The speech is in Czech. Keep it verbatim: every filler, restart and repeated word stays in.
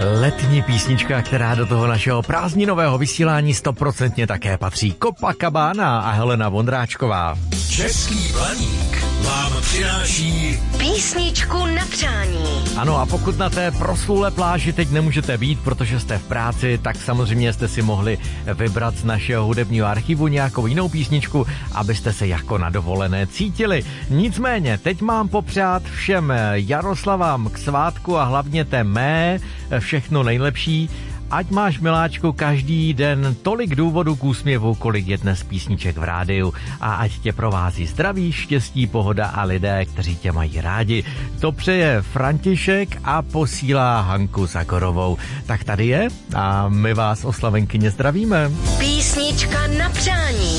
Letní písnička, která do toho našeho prázdninového vysílání stoprocentně také patří. Copacabana a Helena Vondráčková. Český Blaník vám přináší písničku na přání. Ano, a pokud na té proslulé pláži teď nemůžete být, protože jste v práci, tak samozřejmě jste si mohli vybrat z našeho hudebního archivu nějakou jinou písničku, abyste se jako na dovolené cítili. Nicméně, teď mám popřát všem Jaroslavám k svátku a hlavně té mé všechno nejlepší. Ať máš, miláčku, každý den tolik důvodů k úsměvu, kolik je dnes písniček v rádiu, a ať tě provází zdraví, štěstí, pohoda a lidé, kteří tě mají rádi. To přeje František a posílá Hanku Zagorovou. Tak tady je a my vás, oslavenkyně, zdravíme. Písnička na přání.